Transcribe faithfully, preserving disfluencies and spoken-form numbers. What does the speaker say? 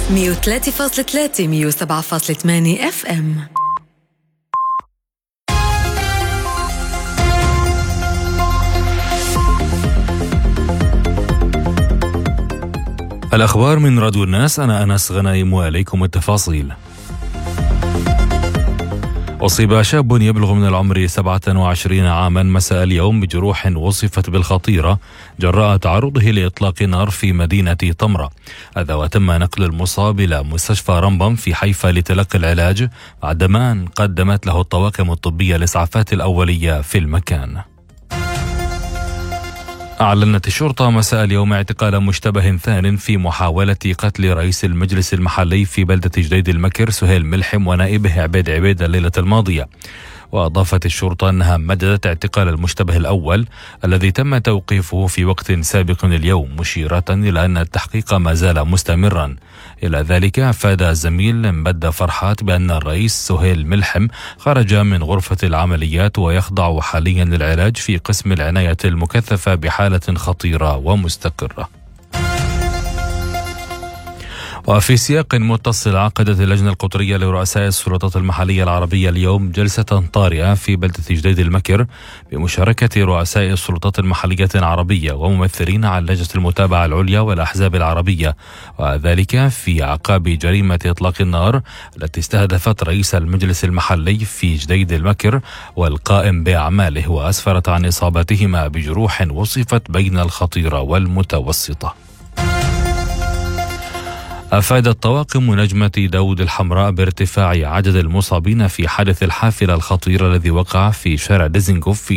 مية وثلاثة فاصلة ثلاثة مية وسبعة فاصلة ثمانية اف ام. الأخبار من راديو الناس. أنا أنس غنايم وإليكم التفاصيل. أصيب شاب يبلغ من العمر سبعة وعشرين عاما مساء اليوم بجروح وصفت بالخطيرة جراء تعرضه لإطلاق نار في مدينة طمرة. هذا وتم نقل المصاب إلى مستشفى رمبم في حيفا لتلقي العلاج بعدما أن قدمت له الطواقم الطبية الإسعافات الأولية في المكان. أعلنت الشرطة مساء اليوم اعتقال مشتبه ثان في محاولة قتل رئيس المجلس المحلي في بلدة جديد المكر سهيل ملحم ونائبه عبيد عبيد الليلة الماضية. وأضافت الشرطة أنها مددت اعتقال المشتبه الأول الذي تم توقيفه في وقت سابق اليوم، مشيرة إلى أن التحقيق ما زال مستمرا. إلى ذلك أفاد زميل مبدأ فرحات بأن الرئيس سهيل ملحم خرج من غرفة العمليات ويخضع حاليا للعلاج في قسم العناية المكثفة بحالة خطيرة ومستقرة. وفي سياق متصل، عقدت اللجنة القطرية لرؤساء السلطات المحلية العربية اليوم جلسة طارئة في بلدة جديد المكر بمشاركة رؤساء السلطات المحلية العربية وممثلين عن لجنة المتابعة العليا والأحزاب العربية، وذلك في أعقاب جريمة إطلاق النار التي استهدفت رئيس المجلس المحلي في جديد المكر والقائم بأعماله، وأسفرت عن إصابتهما بجروح وصفت بين الخطيرة والمتوسطة. أفادت طواقم نجمة داود الحمراء بارتفاع عدد المصابين في حادث الحافلة الخطير الذي وقع في شارع ديزنغوف في